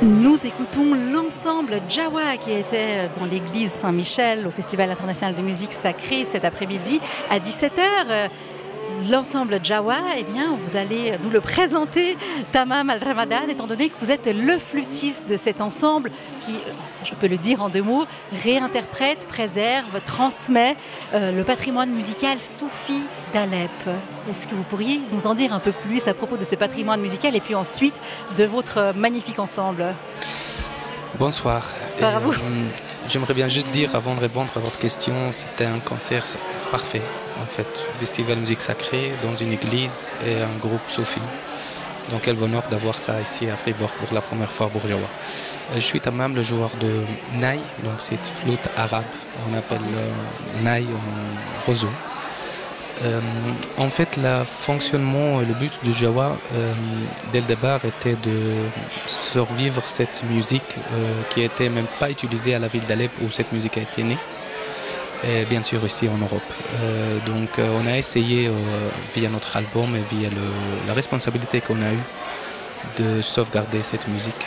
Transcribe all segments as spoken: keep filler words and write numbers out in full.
Nous écoutons l'ensemble Jawa qui était dans l'église Saint-Michel au Festival international de musique sacrée cet après-midi à dix-sept heures. L'ensemble Jawa, eh bien, vous allez nous le présenter, Tamam Al-Ramadan, étant donné que vous êtes le flûtiste de cet ensemble qui, ça je peux le dire en deux mots, réinterprète, préserve, transmet euh, le patrimoine musical soufi d'Alep. Est-ce que vous pourriez nous en dire un peu plus à propos de ce patrimoine musical et puis ensuite de votre magnifique ensemble? Bonsoir. Bonsoir à vous. Euh, J'aimerais bien juste dire, avant de répondre à votre question, c'était un concert parfait, en fait. Festival musique sacrée dans une église et un groupe soufi. Donc, quel bonheur d'avoir ça ici à Fribourg pour la première fois à Bourgeois. Euh, je suis Tamam, le joueur de Nai, donc c'est flûte arabe. On appelle euh, Nai en roseau. Euh, en fait, le fonctionnement et le but de Jawa, euh, dès le départ, était de survivre cette musique euh, qui n'était même pas utilisée à la ville d'Alep où cette musique a été née, et bien sûr ici en Europe. Euh, donc euh, on a essayé, euh, via notre album et via le, la responsabilité qu'on a eue, de sauvegarder cette musique,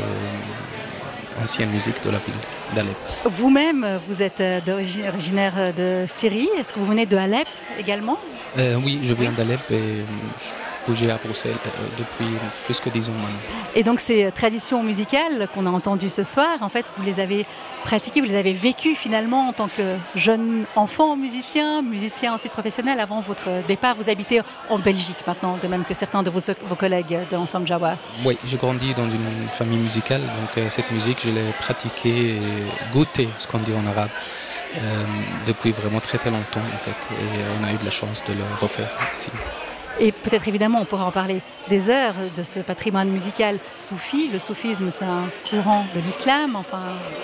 euh, ancienne musique de la ville d'Alep. Vous-même, vous êtes d'origine, originaire de Syrie. Est-ce que vous venez de Alep également? euh, Oui, je viens d'Alep et je bougeais à Bruxelles euh, depuis plus que dix ans maintenant. Et donc ces traditions musicales qu'on a entendues ce soir, en fait, vous les avez pratiquées, vous les avez vécues finalement en tant que jeune enfant musicien, musicien ensuite professionnel. Avant votre départ, vous habitez en Belgique maintenant, de même que certains de vos, vos collègues de l'ensemble Jawa. Oui, j'ai grandi dans une famille musicale, donc euh, cette musique, je l'ai pratiquée et goûtée, ce qu'on dit en arabe, euh, depuis vraiment très très longtemps en fait. Et euh, on a eu de la chance de le refaire ici. Et peut-être évidemment, on pourra en parler des heures de ce patrimoine musical soufi. Le soufisme, c'est un courant de l'islam, enfin,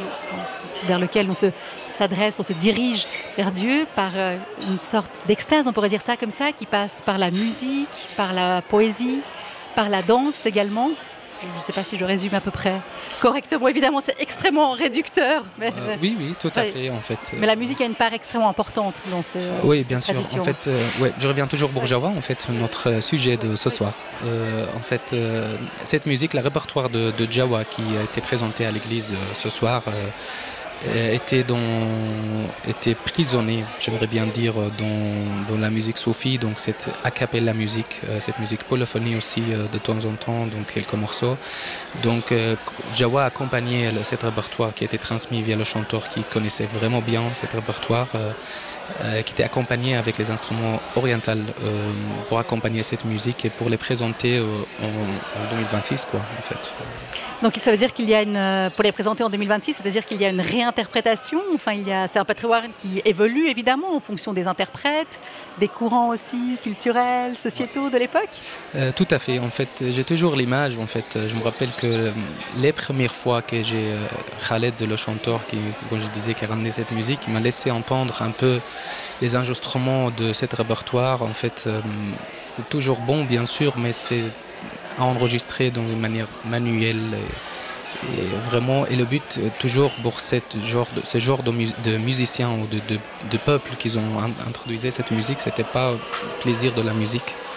vers lequel on se, s'adresse, on se dirige vers Dieu par une sorte d'extase, on pourrait dire ça comme ça, qui passe par la musique, par la poésie, par la danse également. Je ne sais pas si je résume à peu près correctement. Évidemment, c'est extrêmement réducteur. Mais... Euh, oui, oui, tout à fait, en fait. Mais la musique a une part extrêmement importante dans ce, oui, bien cette sûr. tradition. En fait, euh, ouais, je reviens toujours Bourgeois, en fait, sur notre sujet de ce soir. Euh, en fait, euh, cette musique, le répertoire de, de Jawa qui a été présenté à l'église euh, ce soir, euh, était, dans, était prisonnier, j'aimerais bien dire, dans, dans la musique soufie, donc cette a cappella musique, euh, cette musique polyphonie aussi euh, de temps en temps, donc quelques morceaux. Donc euh, Jawa accompagnait cet répertoire qui était transmis via le chanteur qui connaissait vraiment bien cet répertoire, euh, euh, qui était accompagné avec les instruments orientaux euh, pour accompagner cette musique et pour les présenter euh, en, en deux mille vingt-six, quoi, en fait. Donc ça veut dire qu'il y a une, pour les présenter en deux mille vingt-six, c'est-à-dire qu'il y a une réinterprétation. Enfin, il y a, c'est un patrimoine qui évolue évidemment en fonction des interprètes, des courants aussi culturels, sociétaux de l'époque. Euh, tout à fait. En fait, j'ai toujours l'image. En fait, je me rappelle que les premières fois que j'ai euh, Khaled, le chanteur, qui, comme je disais, qui a ramené cette musique, il m'a laissé entendre un peu les enregistrements de cet répertoire. En fait, euh, c'est toujours bon, bien sûr, mais c'est à enregistrer dans une manière manuelle et, et vraiment et le but toujours pour cette genre de, ce genre de, mus, de musiciens ou de, de, de peuple qui ont introduit cette musique, c'était pas le plaisir de la musique,